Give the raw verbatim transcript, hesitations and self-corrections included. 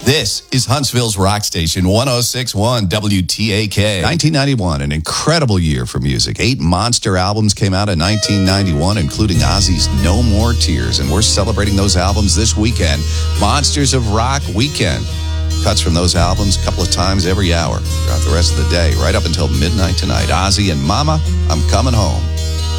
This is Huntsville's rock station, one oh six point one W T A K. nineteen ninety-one, an incredible year for music. Eight monster albums came out in nineteen ninety-one, including Ozzy's No More Tears. And we're celebrating those albums this weekend. Monsters of Rock Weekend. Cuts from those albums a couple of times every hour throughout the rest of the day, right up until midnight tonight. Ozzy and Mama, I'm Coming Home.